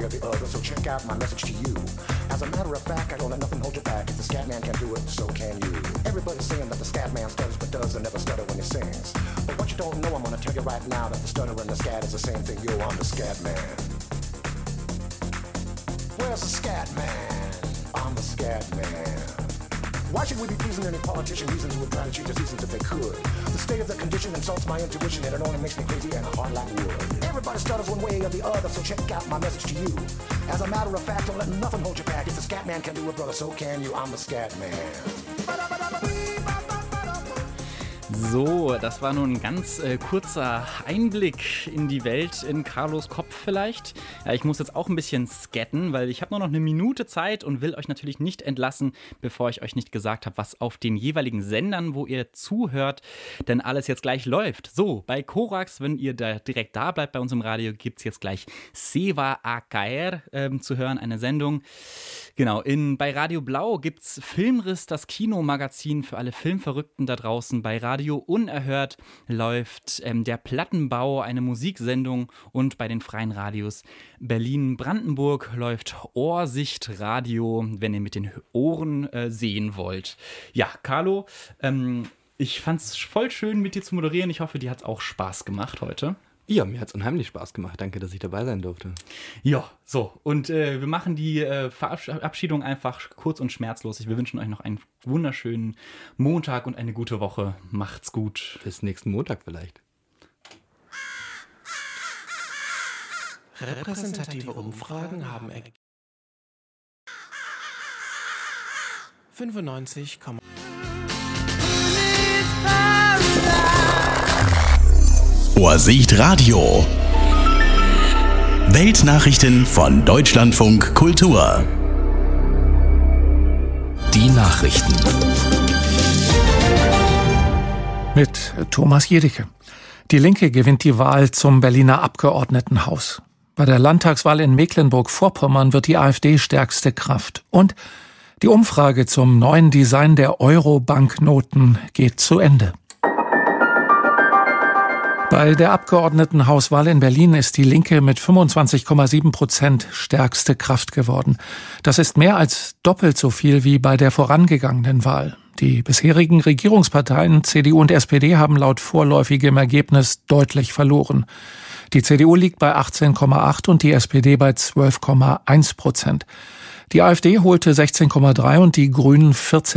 way or the other, so check out my message to you. As a matter of fact, I don't let nothing hold you back. If the scat man can do it, so can you. Everybody's saying that the scat man stutters but does and never stutter when he sings. But what you don't know, I'm gonna tell you right now, that the stutter and the scat is the same thing. Yo, I'm the scat man. Where's the scat man? I'm the scat man. Why should we be pleasing any politician? Reasons would try to cheat the seasons if they could. The state of the condition insults my intuition, and it only makes me crazy and hard like wood. Everybody stutters one way or the other, so check out my message to you. As a matter of fact, don't let nothing hold you back. If the scat man can do it, brother, so can you. I'm the scat man. So, das war nun ein ganz kurzer Einblick in die Welt in Carlos Kopf vielleicht. Ja, ich muss jetzt auch ein bisschen scatten, weil ich habe nur noch eine Minute Zeit und will euch natürlich nicht entlassen, bevor ich euch nicht gesagt habe, was auf den jeweiligen Sendern, wo ihr zuhört, denn alles jetzt gleich läuft. So, bei Korax, wenn ihr da direkt da bleibt bei uns im Radio, gibt es jetzt gleich Seva AKR zu hören, eine Sendung. Genau, bei Radio Blau gibt es Filmriss, das Kinomagazin für alle Filmverrückten da draußen. Bei Radio Unerhört läuft der Plattenbau, eine Musiksendung, und bei den freien Radios Berlin-Brandenburg läuft Ohrsicht Radio, wenn ihr mit den Ohren sehen wollt. Ja, Carlo, ich fand's voll schön, mit dir zu moderieren. Ich hoffe, dir hat's auch Spaß gemacht heute. Ja, mir hat es unheimlich Spaß gemacht. Danke, dass ich dabei sein durfte. Ja, so. Und wir machen die Verabschiedung einfach kurz und schmerzlos. Wir wünschen euch noch einen wunderschönen Montag und eine gute Woche. Macht's gut. Bis nächsten Montag vielleicht. Repräsentative Umfragen haben 95, Ohrsicht Radio. Weltnachrichten von Deutschlandfunk Kultur. Die Nachrichten. Mit Thomas Jedicke. Die Linke gewinnt die Wahl zum Berliner Abgeordnetenhaus. Bei der Landtagswahl in Mecklenburg-Vorpommern wird die AfD stärkste Kraft. Und die Umfrage zum neuen Design der Euro-Banknoten geht zu Ende. Bei der Abgeordnetenhauswahl in Berlin ist die Linke mit 25,7% stärkste Kraft geworden. Das ist mehr als doppelt so viel wie bei der vorangegangenen Wahl. Die bisherigen Regierungsparteien CDU und SPD haben laut vorläufigem Ergebnis deutlich verloren. Die CDU liegt bei 18,8 und die SPD bei 12,1%. Die AfD holte 16,3 und die Grünen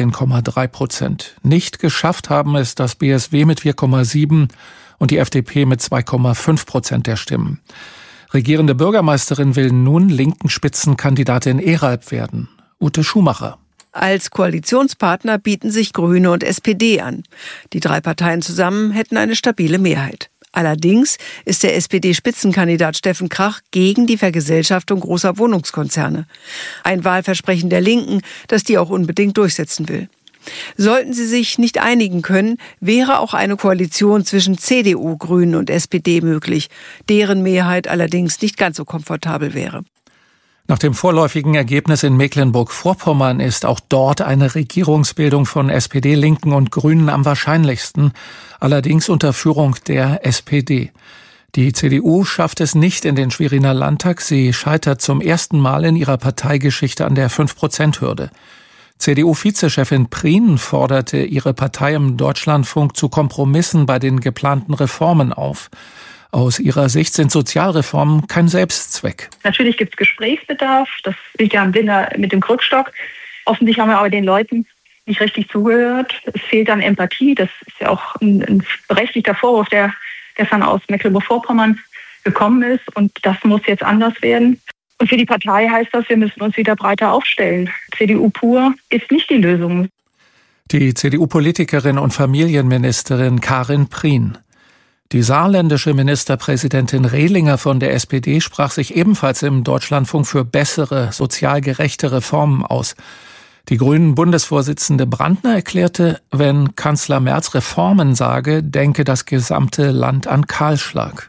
14,3%. Nicht geschafft haben es das BSW mit 4,7 und die FDP mit 2,5% der Stimmen. Regierende Bürgermeisterin will nun linken Spitzenkandidatin Eralb werden. Ute Schumacher. Als Koalitionspartner bieten sich Grüne und SPD an. Die drei Parteien zusammen hätten eine stabile Mehrheit. Allerdings ist der SPD-Spitzenkandidat Steffen Krach gegen die Vergesellschaftung großer Wohnungskonzerne. Ein Wahlversprechen der Linken, das die auch unbedingt durchsetzen will. Sollten sie sich nicht einigen können, wäre auch eine Koalition zwischen CDU, Grünen und SPD möglich, deren Mehrheit allerdings nicht ganz so komfortabel wäre. Nach dem vorläufigen Ergebnis in Mecklenburg-Vorpommern ist auch dort eine Regierungsbildung von SPD, Linken und Grünen am wahrscheinlichsten, allerdings unter Führung der SPD. Die CDU schafft es nicht in den Schweriner Landtag. Sie scheitert zum ersten Mal in ihrer Parteigeschichte an der 5%-Hürde. CDU-Vizechefin Prien forderte ihre Partei im Deutschlandfunk zu Kompromissen bei den geplanten Reformen auf. Aus ihrer Sicht sind Sozialreformen kein Selbstzweck. Natürlich gibt es Gesprächsbedarf, das liegt ja am Blinder mit dem Krückstock. Offensichtlich haben wir aber den Leuten nicht richtig zugehört. Es fehlt an Empathie, das ist ja auch ein berechtigter Vorwurf, der gestern aus Mecklenburg-Vorpommern gekommen ist, und das muss jetzt anders werden. Und für die Partei heißt das, wir müssen uns wieder breiter aufstellen. CDU pur ist nicht die Lösung. Die CDU-Politikerin und Familienministerin Karin Prien. Die saarländische Ministerpräsidentin Rehlinger von der SPD sprach sich ebenfalls im Deutschlandfunk für bessere, sozial gerechte Reformen aus. Die Grünen-Bundesvorsitzende Brandner erklärte, wenn Kanzler Merz Reformen sage, denke das gesamte Land an Kahlschlag.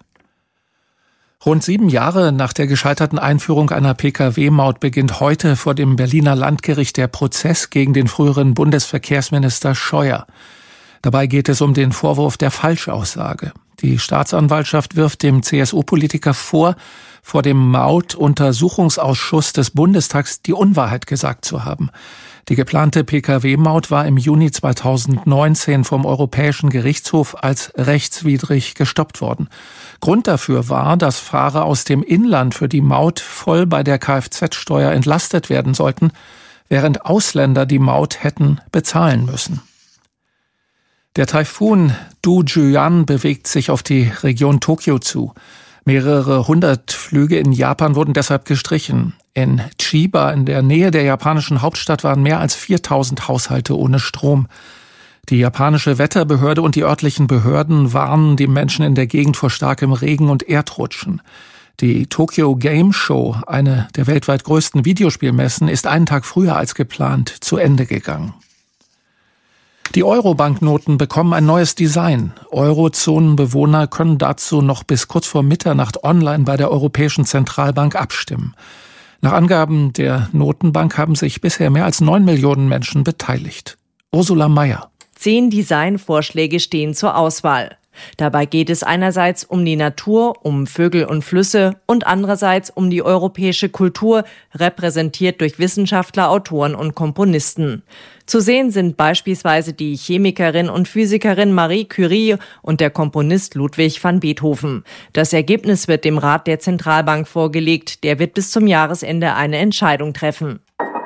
Rund 7 Jahre nach der gescheiterten Einführung einer Pkw-Maut beginnt heute vor dem Berliner Landgericht der Prozess gegen den früheren Bundesverkehrsminister Scheuer. Dabei geht es um den Vorwurf der Falschaussage. Die Staatsanwaltschaft wirft dem CSU-Politiker vor dem Maut-Untersuchungsausschuss des Bundestags die Unwahrheit gesagt zu haben. Die geplante Pkw-Maut war im Juni 2019 vom Europäischen Gerichtshof als rechtswidrig gestoppt worden. Grund dafür war, dass Fahrer aus dem Inland für die Maut voll bei der Kfz-Steuer entlastet werden sollten, während Ausländer die Maut hätten bezahlen müssen. Der Taifun Du-Juan bewegt sich auf die Region Tokio zu. Mehrere hundert Flüge in Japan wurden deshalb gestrichen. In Chiba, in der Nähe der japanischen Hauptstadt, waren mehr als 4000 Haushalte ohne Strom. Die japanische Wetterbehörde und die örtlichen Behörden warnen die Menschen in der Gegend vor starkem Regen und Erdrutschen. Die Tokyo Game Show, eine der weltweit größten Videospielmessen, ist einen Tag früher als geplant zu Ende gegangen. Die Euro-Banknoten bekommen ein neues Design. Eurozonenbewohner können dazu noch bis kurz vor Mitternacht online bei der Europäischen Zentralbank abstimmen. Nach Angaben der Notenbank haben sich bisher mehr als 9 Millionen Menschen beteiligt. Ursula Mayer. 10 Designvorschläge stehen zur Auswahl. Dabei geht es einerseits um die Natur, um Vögel und Flüsse und andererseits um die europäische Kultur, repräsentiert durch Wissenschaftler, Autoren und Komponisten. Zu sehen sind beispielsweise die Chemikerin und Physikerin Marie Curie und der Komponist Ludwig van Beethoven. Das Ergebnis wird dem Rat der Zentralbank vorgelegt. Der wird bis zum Jahresende eine Entscheidung treffen.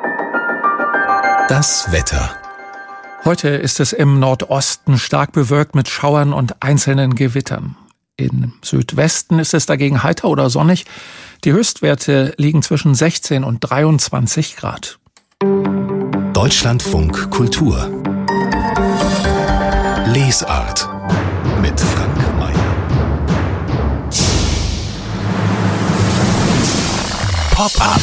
Das Wetter. Heute ist es im Nordosten stark bewölkt mit Schauern und einzelnen Gewittern. Im Südwesten ist es dagegen heiter oder sonnig. Die Höchstwerte liegen zwischen 16 und 23 Grad. Deutschlandfunk Kultur. Lesart mit Frank Mayer. Pop-up.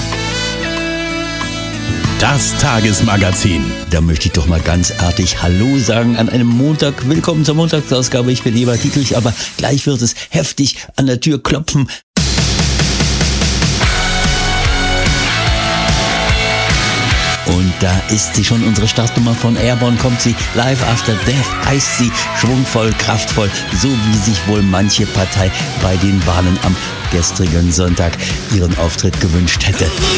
Das Tagesmagazin. Da möchte ich doch mal ganz artig Hallo sagen an einem Montag. Willkommen zur Montagsausgabe. Ich bin Eber Dietrich, aber gleich wird es heftig an der Tür klopfen. Und da ist sie schon, unsere Startnummer von Airborne, kommt sie. Live After Death heißt sie, schwungvoll, kraftvoll, so wie sich wohl manche Partei bei den Wahlen am gestrigen Sonntag ihren Auftritt gewünscht hätte.